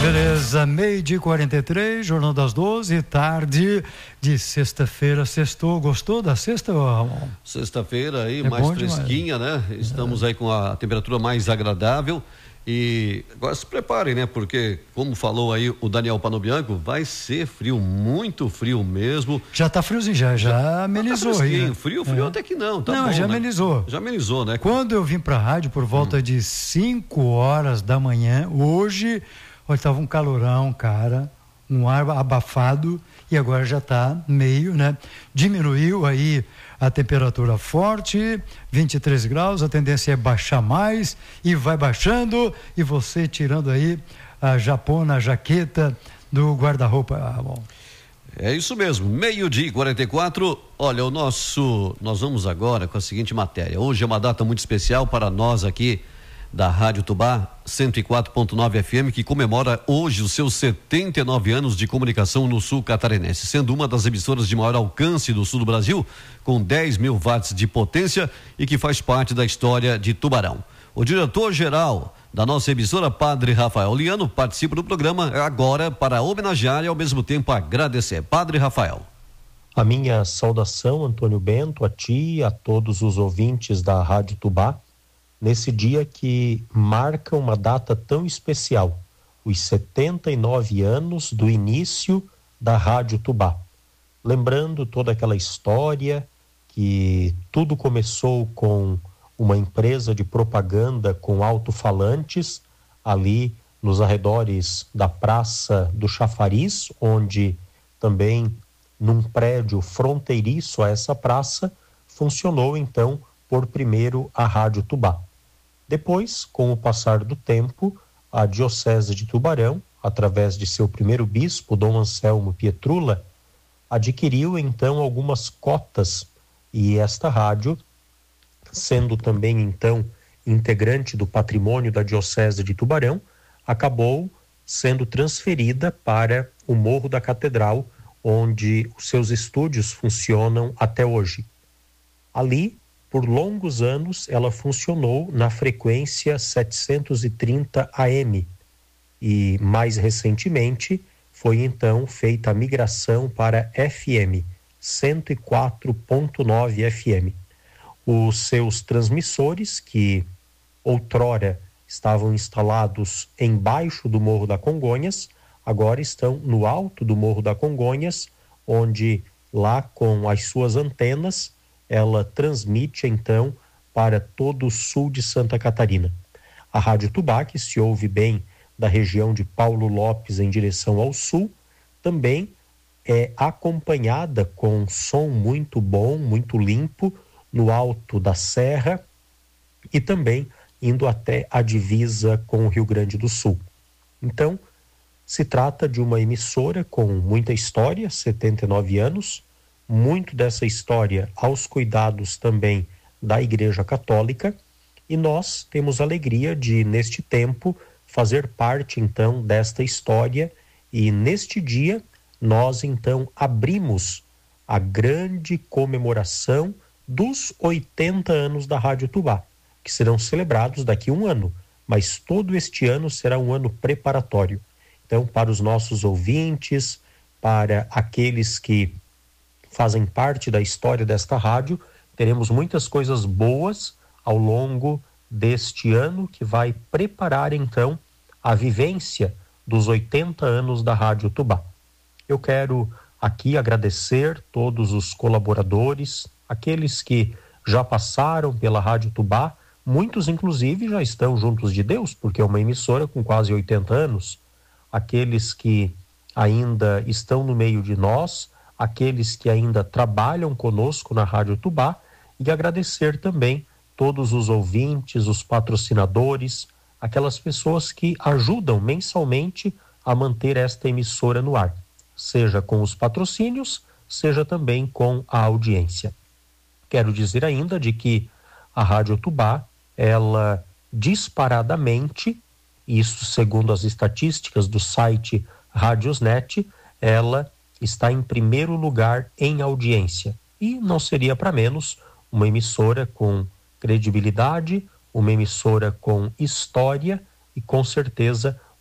Beleza, 12:43, Jornal das 12, tarde de sexta-feira. Sextou, gostou da sexta, Ramon? Sexta-feira aí, mais fresquinha, né? Estamos aí com a temperatura mais agradável e agora se preparem, né? Porque, como falou aí o Daniel Panobianco, vai ser frio, muito frio mesmo. Já tá friozinho, já amenizou tá aí, né? Frio até que não, tá não, bom, já né? amenizou. Já amenizou, né? Quando eu vim pra rádio por volta de 5 horas da manhã, hoje... Olha, estava um calorão, cara, um ar abafado e agora já está meio, né? Diminuiu aí a temperatura forte, 23 graus, a tendência é baixar mais e vai baixando e você tirando aí a japona, a jaqueta do guarda-roupa. Bom. É isso mesmo, 12:44. Olha, nós vamos agora com a seguinte matéria. Hoje é uma data muito especial para nós aqui da Rádio Tubá 104.9 FM, que comemora hoje os seus 79 anos de comunicação no sul catarinense, sendo uma das emissoras de maior alcance do sul do Brasil, com 10 mil watts de potência e que faz parte da história de Tubarão. O diretor-geral da nossa emissora, Padre Rafael Liano, participa do programa agora para homenagear e ao mesmo tempo agradecer. Padre Rafael. A minha saudação, Antônio Bento, a ti e a todos os ouvintes da Rádio Tubá, nesse dia que marca uma data tão especial, os 79 anos do início da Rádio Tubá. Lembrando toda aquela história que tudo começou com uma empresa de propaganda com alto-falantes ali nos arredores da Praça do Chafariz, onde também num prédio fronteiriço a essa praça funcionou então por primeiro a Rádio Tubá. Depois, com o passar do tempo, a Diocese de Tubarão, através de seu primeiro bispo, Dom Anselmo Pietrula, adquiriu então algumas cotas e esta rádio, sendo também então integrante do patrimônio da Diocese de Tubarão, acabou sendo transferida para o Morro da Catedral, onde os seus estúdios funcionam até hoje. Ali, por longos anos, ela funcionou na frequência 730 AM e, mais recentemente, foi então feita a migração para FM 104.9 FM. Os seus transmissores, que outrora estavam instalados embaixo do Morro da Congonhas, agora estão no alto do Morro da Congonhas, onde lá com as suas antenas ela transmite então para todo o sul de Santa Catarina. A Rádio Tubá, que se ouve bem da região de Paulo Lopes em direção ao sul, também é acompanhada com um som muito bom, muito limpo, no alto da Serra e também indo até a divisa com o Rio Grande do Sul. Então, se trata de uma emissora com muita história, 79 anos, muito dessa história aos cuidados também da Igreja Católica, e nós temos a alegria de, neste tempo, fazer parte então desta história, e neste dia nós então abrimos a grande comemoração dos 80 anos da Rádio Tubá, que serão celebrados daqui a um ano, mas todo este ano será um ano preparatório. Então, para os nossos ouvintes, para aqueles que fazem parte da história desta rádio, teremos muitas coisas boas ao longo deste ano que vai preparar então a vivência dos 80 anos da Rádio Tubá. Eu quero aqui agradecer todos os colaboradores, aqueles que já passaram pela Rádio Tubá, muitos inclusive já estão juntos de Deus, porque é uma emissora com quase 80 anos, aqueles que ainda estão no meio de nós, aqueles que ainda trabalham conosco na Rádio Tubá, e agradecer também todos os ouvintes, os patrocinadores, aquelas pessoas que ajudam mensalmente a manter esta emissora no ar, seja com os patrocínios, seja também com a audiência. Quero dizer ainda de que a Rádio Tubá, ela disparadamente, isso segundo as estatísticas do site Radiosnet, ela está em primeiro lugar em audiência. E não seria para menos uma emissora com credibilidade, uma emissora com história e com certeza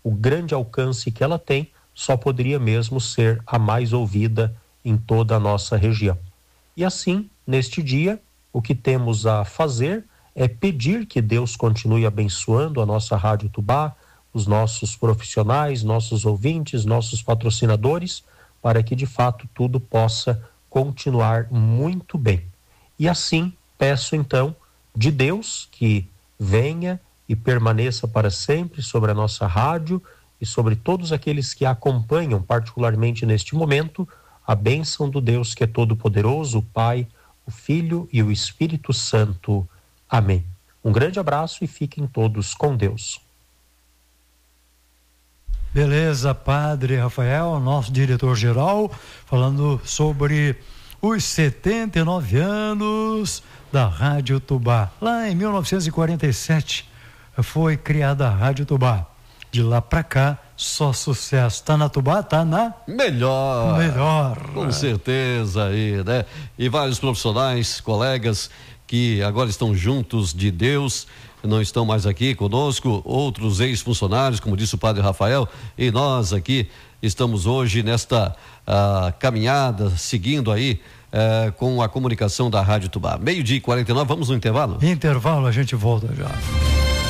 o grande alcance que ela tem, só poderia mesmo ser a mais ouvida em toda a nossa região. E assim, neste dia, o que temos a fazer é pedir que Deus continue abençoando a nossa Rádio Tubá, os nossos profissionais, nossos ouvintes, nossos patrocinadores, para que de fato tudo possa continuar muito bem. E assim, peço então de Deus que venha e permaneça para sempre sobre a nossa rádio e sobre todos aqueles que a acompanham, particularmente neste momento, a bênção do Deus que é todo-poderoso, o Pai, o Filho e o Espírito Santo. Amém. Um grande abraço e fiquem todos com Deus. Beleza, Padre Rafael, nosso diretor-geral, falando sobre os 79 anos da Rádio Tubá. Lá em 1947 foi criada a Rádio Tubá. De lá pra cá, só sucesso. Tá na Tubá? Tá na? Melhor. Com certeza aí, né? E vários profissionais, colegas que agora estão juntos de Deus, não estão mais aqui conosco, outros ex-funcionários, como disse o Padre Rafael, e nós aqui estamos hoje nesta caminhada, seguindo aí com a comunicação da Rádio Tubá. 12:49, vamos no intervalo? Intervalo, a gente volta já.